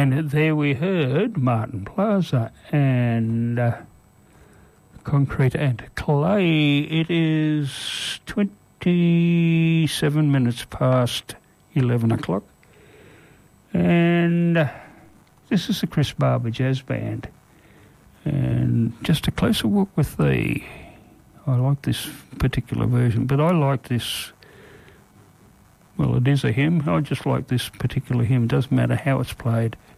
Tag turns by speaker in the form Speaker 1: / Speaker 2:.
Speaker 1: And there we heard Martin Plaza and Concrete and Clay. It is 27 minutes past 11 o'clock. And this is the Chris Barber Jazz Band. And Just a Closer Walk with Thee. I like this particular version, but I like this. Well, it is a hymn. I just like this particular hymn. Doesn't matter how it's played.